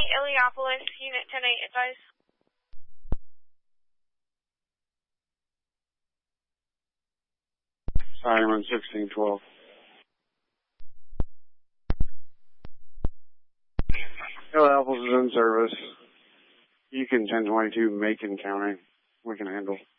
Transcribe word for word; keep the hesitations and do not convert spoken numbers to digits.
Illiopolis, Unit ten eight, advise. Siren sixteen twelve. Illiopolis is in service. You can ten twenty-two Macon County. We can handle.